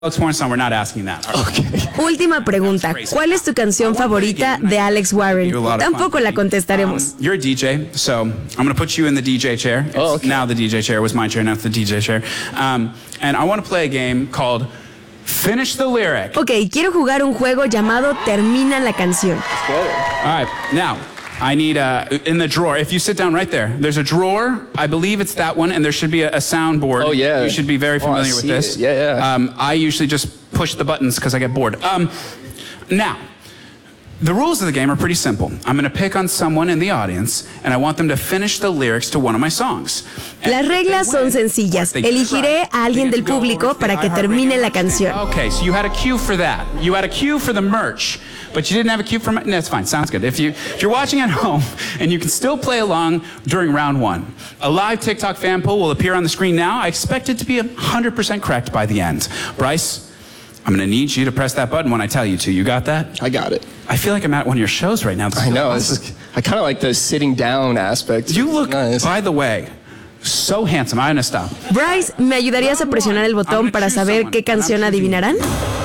Alex Warren, we're not asking that. Okay. Última pregunta. ¿Cuál es tu canción favorita de Alex Warren? Tampoco la contestaremos. You're a DJ, so I'm going to put you in the DJ chair. Oh, okay. Now the DJ chair was my chair, now it's the DJ chair. And I want to play a game called Finish the Lyric. Ok, quiero jugar un juego llamado Termina la canción. All right, now, I need, in the drawer, if you sit down right there, there's a drawer, I believe it's that one, and there should be a soundboard. Oh, yeah. You should be very familiar with this. Yeah. I usually just push the buttons because I get bored. Now, the rules of the game are pretty simple. I'm going to pick on someone in the audience, and I want them to finish the lyrics to one of my songs. Las reglas son sencillas. Elegiré a alguien del público para que termine la canción. Okay, so you had a cue for that. You had a cue for the merch, but you didn't have a cue for... That's fine, sounds good. If you're watching at home, and you can still play along during round one, a live TikTok fan poll will appear on the screen now. I expect it to be 100% correct by the end. Bryce, I'm going to need you to press that button when I tell you to. You got that? I got it. I feel like I'm at one of your shows right now. I know. I kind of like the sitting down aspect. You look, nice. By the way, so handsome. I'm going to stop. Bryce, ¿me ayudarías a presionar el botón para saber qué canción adivinarán?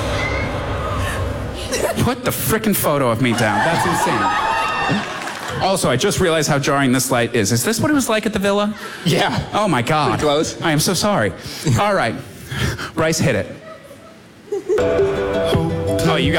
Put the frickin' photo of me down. That's insane. Also, I just realized how jarring this light is. Is this what it was like at the villa? Yeah. Oh my God. Pretty close. I am so sorry. All right. Bryce, hit it. Oh, you got